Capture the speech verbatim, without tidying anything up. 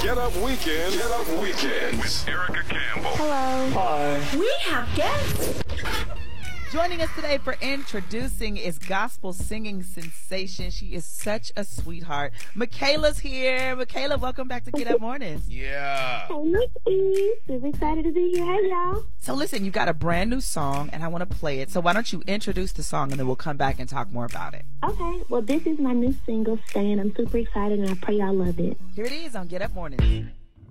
Get Up Weekend. Get Up Weekend with Erica Campbell. Hello. Hi. We have guests. Joining us today for introducing is gospel singing sensation. She is such a sweetheart. Michaela's here. Michaela, welcome back to Get Up Mornings. Yeah. Hey, Miss E. Super excited to be here. Hey, y'all. So listen, you got a brand new song, and I want to play it. So why don't you introduce the song, and then we'll come back and talk more about it. Okay. Well, this is my new single, Stan. I'm super excited, and I pray y'all love it. Here it is on Get Up Mornings.